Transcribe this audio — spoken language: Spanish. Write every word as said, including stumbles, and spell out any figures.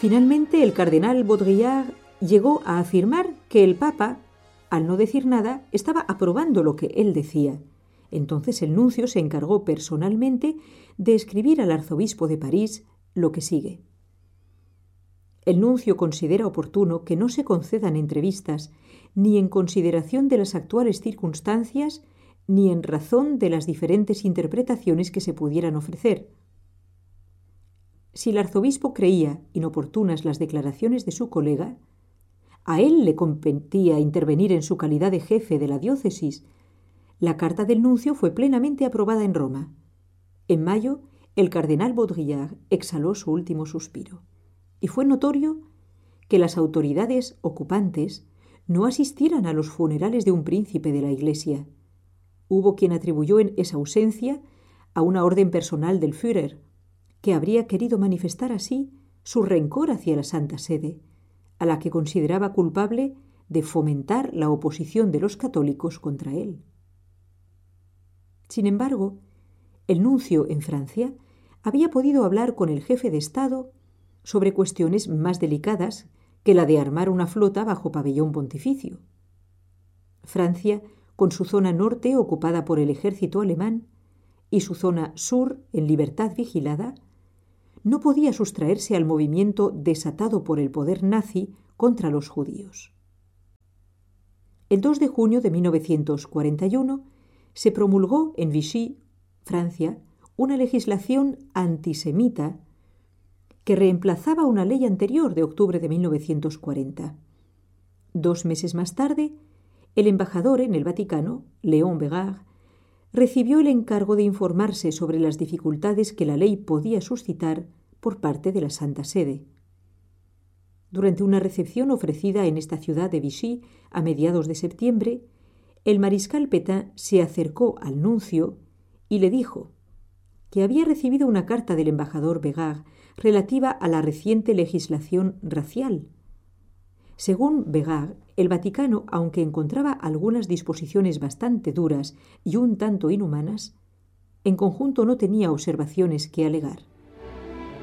Finalmente, el cardenal Baudrillard llegó a afirmar que el Papa, al no decir nada, estaba aprobando lo que él decía. Entonces el nuncio se encargó personalmente de escribir al arzobispo de París lo que sigue. El nuncio considera oportuno que no se concedan entrevistas ni en consideración de las actuales circunstancias ni en razón de las diferentes interpretaciones que se pudieran ofrecer. Si el arzobispo creía inoportunas las declaraciones de su colega, a él le competía intervenir en su calidad de jefe de la diócesis. La carta del nuncio fue plenamente aprobada en Roma. En mayo, el cardenal Baudrillard exhaló su último suspiro, y fue notorio que las autoridades ocupantes no asistieran a los funerales de un príncipe de la Iglesia. Hubo quien atribuyó en esa ausencia a una orden personal del Führer, que habría querido manifestar así su rencor hacia la Santa Sede, a la que consideraba culpable de fomentar la oposición de los católicos contra él. Sin embargo, el nuncio en Francia había podido hablar con el jefe de Estado sobre cuestiones más delicadas que la de armar una flota bajo pabellón pontificio. Francia, con su zona norte ocupada por el ejército alemán y su zona sur en libertad vigilada, no podía sustraerse al movimiento desatado por el poder nazi contra los judíos. El dos de junio de mil novecientos cuarenta y uno se promulgó en Vichy, Francia, una legislación antisemita que reemplazaba una ley anterior de octubre de mil novecientos cuarenta. Dos meses más tarde, el embajador en el Vaticano, Léon Bégard, recibió el encargo de informarse sobre las dificultades que la ley podía suscitar por parte de la Santa Sede. Durante una recepción ofrecida en esta ciudad de Vichy a mediados de septiembre, el mariscal Pétain se acercó al nuncio y le dijo que había recibido una carta del embajador Bégard relativa a la reciente legislación racial. Según Bégard, el Vaticano, aunque encontraba algunas disposiciones bastante duras y un tanto inhumanas, en conjunto no tenía observaciones que alegar.